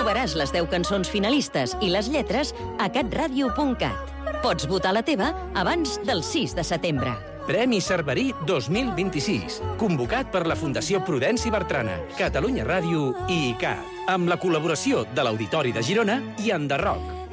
Trobaràs les 10 cançons finalistes i les lletres a catradio.cat. Pots votar la teva abans del 6 de setembre. Premi Cerverí 2026, convocat per la Fundació Prudenci Bertrana, Catalunya Ràdio i ICAT, amb la col·laboració de l'Auditori de Girona i Enderroc.